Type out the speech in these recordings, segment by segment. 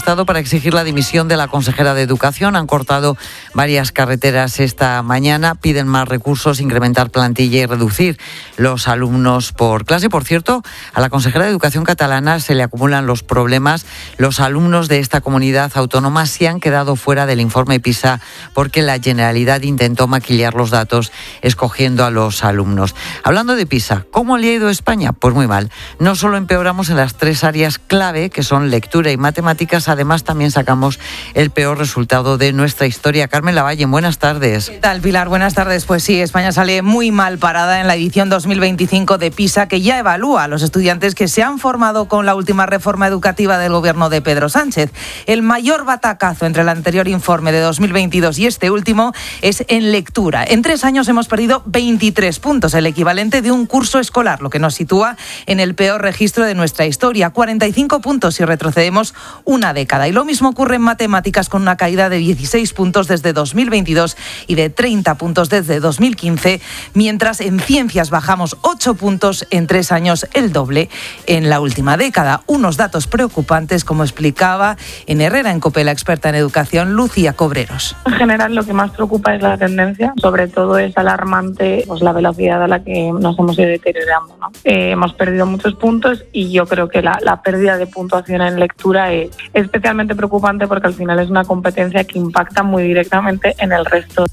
manifestado para exigir la dimisión de la consejera de Educación. Han cortado varias carreteras esta mañana, piden más recursos, incrementar plantilla y reducir los alumnos por clase. Por cierto, a la consejera de Educación catalana se le acumulan los problemas. Los alumnos de esta comunidad autónoma se han quedado fuera del informe PISA porque la Generalitat intentó maquillar los datos escogiendo a los alumnos. Hablando de PISA, ¿cómo le ha ido a España? Pues muy mal. No solo empeoramos en las 3 áreas clave, que son lectura y matemáticas, además también sacamos el peor resultado de nuestra historia. Carmen Lavalle, buenas tardes. ¿Qué tal, Pilar? Buenas tardes. Pues sí, España sale muy mal parada en la edición 2025 de PISA, que ya evalúa a los estudiantes que se han formado con la última reforma educativa del gobierno de Pedro Sánchez. El mayor batacazo entre el anterior informe de 2022 y este último es en lectura. En 3 años hemos perdido 23 puntos, el equivalente de un curso escolar, lo que nos sitúa en el peor registro de nuestra historia. 45 puntos si retrocedemos una década. Y lo mismo ocurre en matemáticas, con una caída de 16 puntos desde 2022 y de 30 puntos desde 2015, mientras en ciencias bajamos 8 puntos en 3 años, el doble en la última década. Unos datos preocupantes, como explicaba en Herrera en COPE la experta en educación, Lucía Cobreros. En general, lo que más preocupa es la tendencia. Sobre todo es alarmante la velocidad a la que nos hemos ido deteriorando, ¿no? Hemos perdido muchos puntos y yo creo que la pérdida de puntuación en lectura es especialmente preocupante porque al final es una competencia que impacta muy directamente en el resto.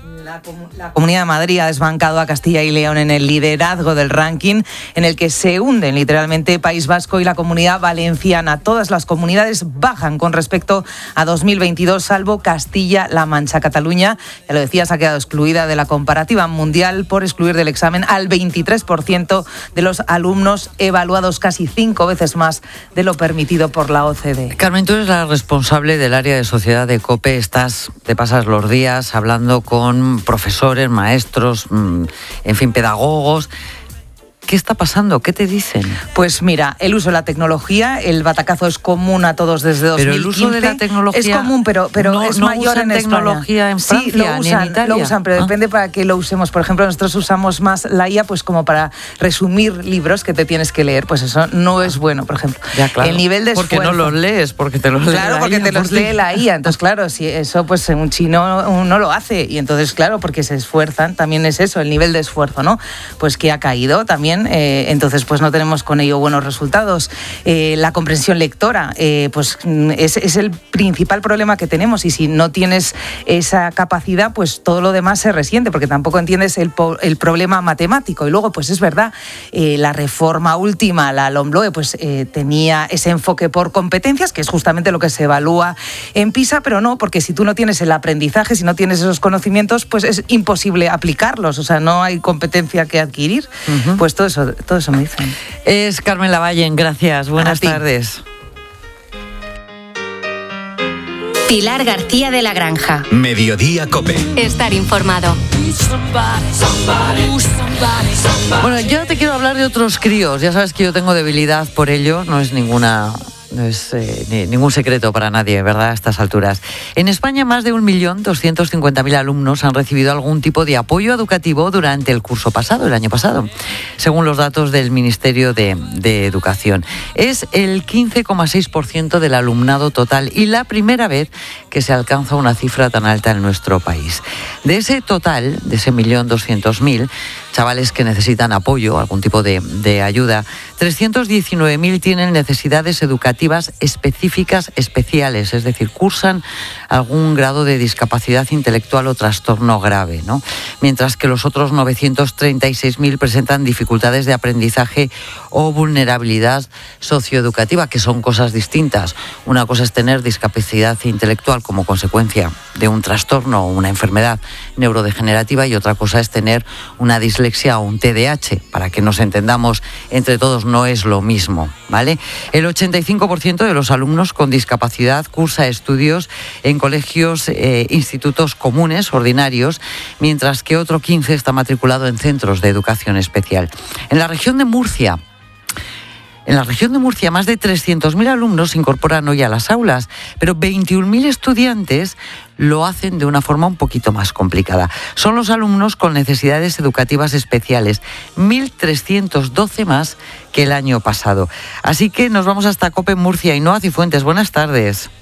La Comunidad de Madrid ha desbancado a Castilla y León en el liderazgo del ranking, en el que se hunden literalmente País Vasco y la Comunidad Valenciana. Todas las comunidades bajan con respecto a 2022, salvo Castilla-La Mancha. Cataluña, ya lo decía, se ha quedado excluida de la comparativa mundial por excluir del examen al 23% de los alumnos evaluados, casi 5 veces más de lo permitido por la OCDE. Carmen, tú eres la responsable del área de sociedad de COPE. Te pasas los días hablando con profesores, maestros, en fin, pedagogos. ¿Qué está pasando? ¿Qué te dicen? Pues mira, el uso de la tecnología, el batacazo es común a todos desde 2015. Pero el uso de la tecnología es común, pero es mayor en tecnología en Francia, sí, lo usan, ni en Italia. Lo usan, pero depende para qué lo usemos. Por ejemplo, nosotros usamos más la IA pues como para resumir libros que te tienes que leer. Pues eso no es bueno, por ejemplo. Ya, claro. El nivel de esfuerzo. Porque no los lees, porque te los lee Claro, porque te los lee la IA. Entonces, claro, si eso pues un chino no lo hace. Y entonces, claro, porque se esfuerzan, también es eso, el nivel de esfuerzo, ¿no? Pues que ha caído también, entonces pues no tenemos con ello buenos resultados. La comprensión lectora, pues es el principal problema que tenemos, y si no tienes esa capacidad, pues todo lo demás se resiente, porque tampoco entiendes el problema matemático. Y luego, pues es verdad, la reforma última, la LOMLOE, pues tenía ese enfoque por competencias, que es justamente lo que se evalúa en PISA, pero no, porque si tú no tienes el aprendizaje, si no tienes esos conocimientos, pues es imposible aplicarlos, o sea, no hay competencia que adquirir. Uh-huh. Pues todo eso me dicen. Es Carmen Lavalle, gracias. Buenas tardes. Pilar García de la Granja. Mediodía COPE. Estar informado. Bueno, yo te quiero hablar de otros críos. Ya sabes que yo tengo debilidad por ellos. No es ningún secreto para nadie, ¿verdad?, a estas alturas. En España, más de 1.250.000 alumnos han recibido algún tipo de apoyo educativo durante el curso pasado, el año pasado, según los datos del Ministerio de Educación. Es el 15,6% del alumnado total y la primera vez que se alcanza una cifra tan alta en nuestro país. De ese total, de ese 1.200.000 chavales que necesitan apoyo, algún tipo de ayuda, 319.000 tienen necesidades educativas específicas especiales, es decir, cursan algún grado de discapacidad intelectual o trastorno grave, ¿no? Mientras que los otros 936.000 presentan dificultades de aprendizaje o vulnerabilidad socioeducativa, que son cosas distintas. Una cosa es tener discapacidad intelectual como consecuencia de un trastorno o una enfermedad neurodegenerativa, y otra cosa es tener una dislexia o un TDAH. Para que nos entendamos entre todos, no es lo mismo, ¿vale? El 85% de los alumnos con discapacidad cursa estudios en colegios, institutos comunes, ordinarios, mientras que otro 15% está matriculado en centros de educación especial. En la región de Murcia, más de 300.000 alumnos se incorporan hoy a las aulas, pero 21.000 estudiantes lo hacen de una forma un poquito más complicada. Son los alumnos con necesidades educativas especiales, 1.312 más que el año pasado. Así que nos vamos hasta COPE Murcia. Ainhoa Cifuentes, buenas tardes.